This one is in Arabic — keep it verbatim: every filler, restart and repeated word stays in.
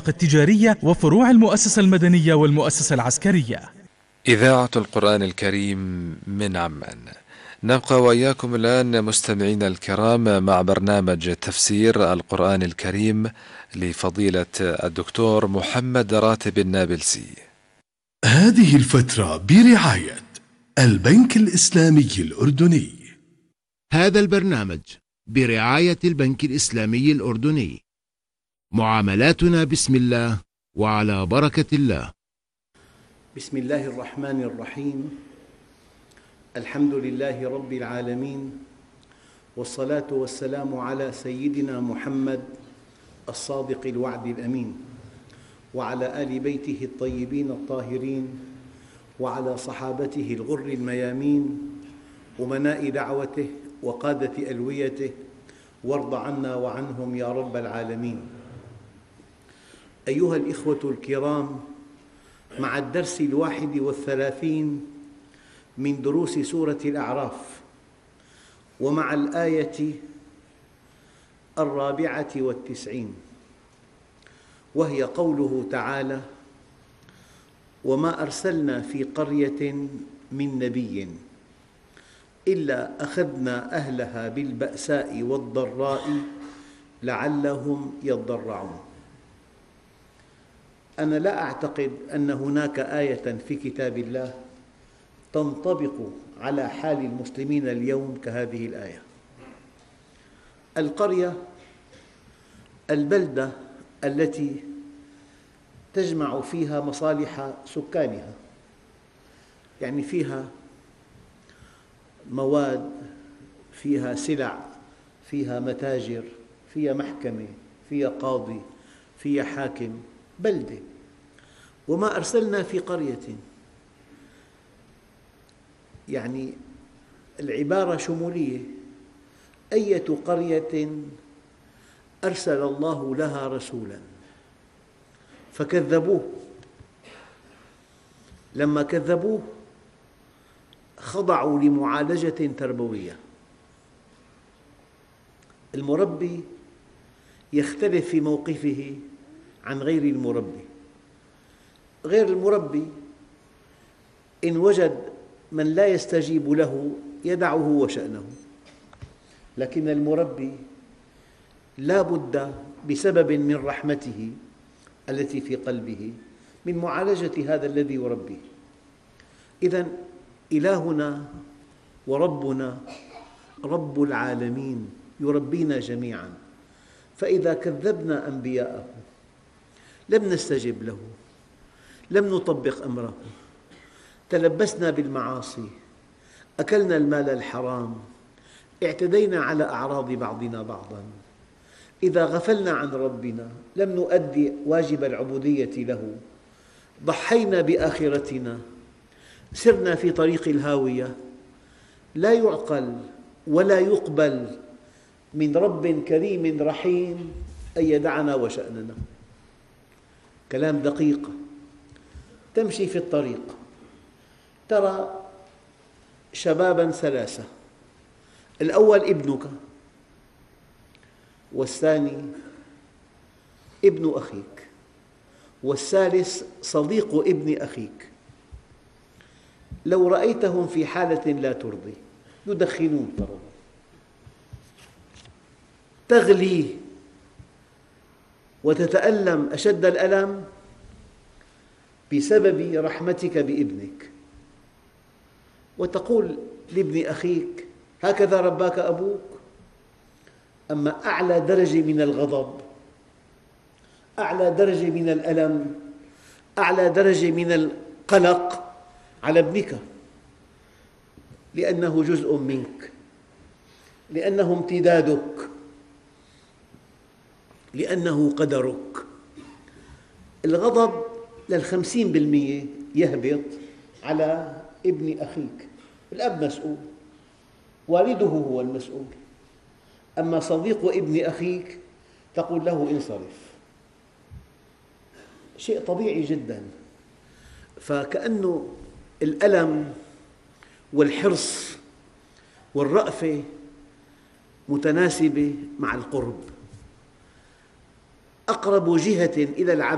التجارية وفروع المؤسسة المدنية والمؤسسة العسكرية. إذاعة القرآن الكريم من عمان. نبقى وإياكم الآن مستمعين الكرام مع برنامج تفسير القرآن الكريم لفضيلة الدكتور محمد راتب النابلسي. هذه الفترة برعاية البنك الإسلامي الأردني. هذا البرنامج برعاية البنك الإسلامي الأردني. معاملاتنا بسم الله وعلى بركة الله. بسم الله الرحمن الرحيم. الحمد لله رب العالمين، والصلاة والسلام على سيدنا محمد الصادق الوعد الأمين، وعلى آل بيته الطيبين الطاهرين، وعلى صحابته الغر الميامين، أمناء دعوته وقادة ألويته، وارض عنا وعنهم يا رب العالمين. أيها الإخوة الكرام، مع الدرس الواحد والثلاثين من دروس سورة الأعراف، ومع الآية الرابعة والتسعين، وهي قوله تعالى: وما أرسلنا في قرية من نبي إلا أخذنا أهلها بالبأساء والضراء لعلهم يضرعون. أنا لا أعتقد أن هناك آية في كتاب الله تنطبق على حال المسلمين اليوم كهذه الآية. القرية البلدة التي تجمع فيها مصالح سكانها، يعني فيها مواد، فيها سلع، فيها متاجر، فيها محكمة، فيها قاضي، فيها حاكم، بلدة. وما أرسلنا في قرية، يعني العبارة شمولية، أية قرية أرسل الله لها رسولا فكذبوه. لما كذبوه خضعوا لمعالجة تربوية. المربي يختلف في موقفه عن غير المربي. غير المربي إن وجد من لا يستجيب له يدعه وشأنه، لكن المربي لا بد بسبب من رحمته التي في قلبه من معالجة هذا الذي يربيه. إذن إلهنا وربنا رب العالمين يربينا جميعاً، فإذا كذبنا أنبياءه لم نستجب له، لم نطبق أمره، تلبسنا بالمعاصي، أكلنا المال الحرام، اعتدينا على أعراض بعضنا بعضاً، إذا غفلنا عن ربنا لم نؤدي واجب العبودية له، ضحينا بآخرتنا، سرنا في طريق الهاوية. لا يعقل ولا يقبل من رب كريم رحيم أن يدعنا وشأننا. كلام دقيق. تمشي في الطريق ترى شباباً ثلاثة، الأول ابنك، والثاني ابن أخيك، والثالث صديق ابن أخيك. لو رأيتهم في حالة لا ترضي يدخنون فرضاً، تغلي وتتألم أشد الألم بسبب رحمتك بابنك، وتقول لابن أخيك: هكذا رباك أبوك؟ أما أعلى درجة من الغضب، أعلى درجة من الألم، أعلى درجة من القلق على ابنك، لأنه جزء منك، لأنه امتدادك، لأنه قدرك. الغضب للخمسين بالمئة يهبط على ابن أخيك. الأب مسؤول، والده هو المسؤول، أما صديق ابن أخيك تقول له انصرف. شيء طبيعي جداً. فكأنه الألم والحرص والرأفة متناسبة مع القرب. أقرب جهة إلى العبد